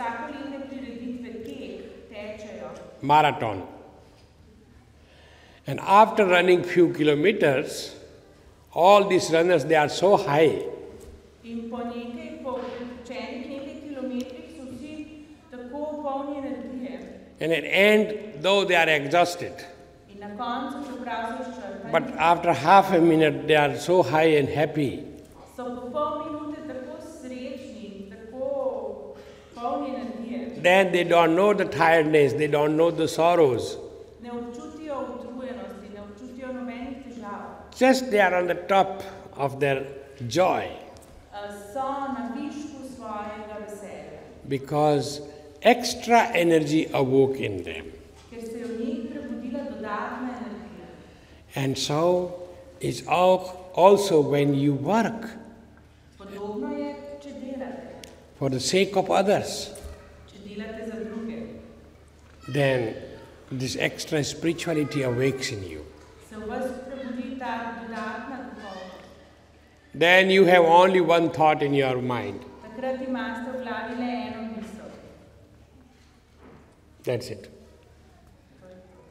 vsakoletne prireditve tek tečejo. Marathon. And after running few kilometers, all these runners, they are so high. In po pretečenih nekaj kilometrih so vsi tako polni energije. And at end, though they are exhausted, In na koncu, čeprav so izčrpani, but after half a minute, they are so high and happy. so po pol minute tako srečni, tako polni energije. Then they don't know the tiredness, they don't know the sorrows. Ne občutijo utrujenosti, ne občutijo nobenih težav. Just they are on the top of their joy. So na višku svojega veselja. Because extra energy awoke in them. Ker se je v njih prebudila dodatna energija. And so it's also when you work Podobno je, če delate. for the sake of others, Če delate za druge, then this extra spirituality awakes in you. se v vas prebudi ta dodatna duhovnost. Then you have only one thought in your mind. Takrat imate v glavi le eno misel. That's it.